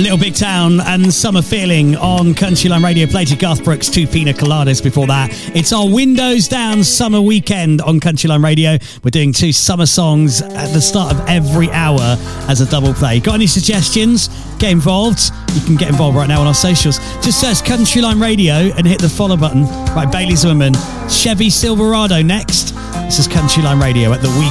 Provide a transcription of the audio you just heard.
Little Big Town and Summer Feeling on Countryline Radio. Played to Garth Brooks, 2 Pina Coladas before that. It's our Windows Down Summer Weekend on Countryline Radio. We're doing 2 summer songs at the start of every hour as a double play. Got any suggestions? Get involved. You can get involved right now on our socials. Just search Countryline Radio and hit the follow button. Right, Bailey Zimmerman. Chevy Silverado next. This is Countryline Radio at the weekend.